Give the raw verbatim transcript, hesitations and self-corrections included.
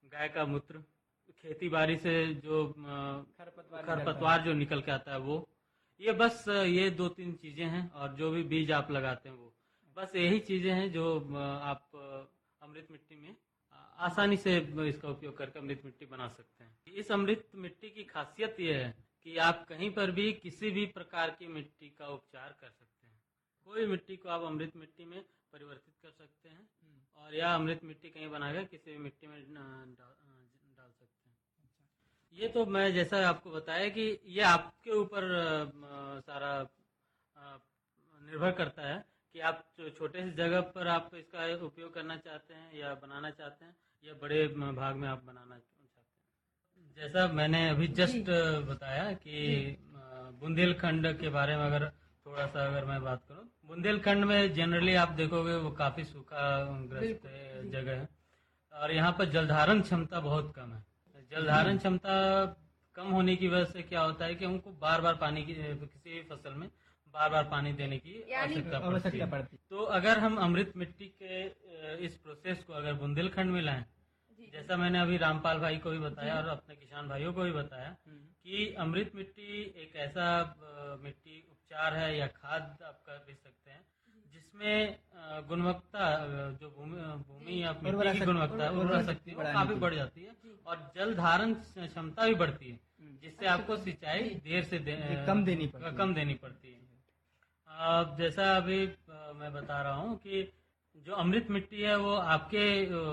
गाय का मूत्र, खेती बाड़ी से जो खरपतवार खरपतवार जो निकल के आता है वो, ये बस ये दो तीन चीजें हैं। और जो भी बीज आप लगाते हैं वो, बस यही चीजें हैं जो आप अमृत मिट्टी में आसानी से इसका उपयोग करके अमृत मिट्टी बना सकते हैं। इस अमृत मिट्टी की खासियत ये है कि आप कहीं पर भी किसी भी प्रकार की मिट्टी का उपचार कर सकते हैं। कोई मिट्टी को आप अमृत मिट्टी में परिवर्तित कर सकते हैं और या अमृत मिट्टी कहीं बनाकर किसी भी मिट्टी में डाल सकते हैं। ये तो मैं जैसा आपको बताया कि ये आपके ऊपर सारा निर्भर करता है कि आप छोटे से जगह पर आप इसका उपयोग करना चाहते हैं या बनाना चाहते हैं, या बड़े भाग में आप बनाना चाहते हैं। जैसा मैंने अभी जस्ट बताया कि बुंदेलखंड के बारे में अगर थोड़ा सा अगर मैं बात करूं, बुंदेलखंड में जनरली आप देखोगे वो काफी सूखा ग्रस्त जगह है और यहाँ पर जलधारण क्षमता बहुत कम है। जलधारण क्षमता कम होने की वजह से क्या होता है कि हमको बार बार पानी की, किसी भी फसल में बार बार पानी देने की आवश्यकता पड़ती है। तो अगर हम अमृत मिट्टी के इस प्रोसेस को अगर बुंदेलखंड में लाएं, जैसा मैंने अभी रामपाल भाई को भी बताया और अपने किसान भाइयों को भी बताया कि अमृत मिट्टी एक ऐसा मिट्टी उपचार है या खाद आप कह भी सकते हैं जिसमें गुणवत्ता, जो भूमि भूमि या मिट्टी की गुणवत्ता उर्वरा शक्ति वो काफी बढ़ जाती है और जल धारण क्षमता भी बढ़ती है, जिससे आपको सिंचाई देर से दे, कम देनी पड़ती कम देनी पड़ती है। जैसा अभी मैं बता रहा हूँ कि जो अमृत मिट्टी है वो आपके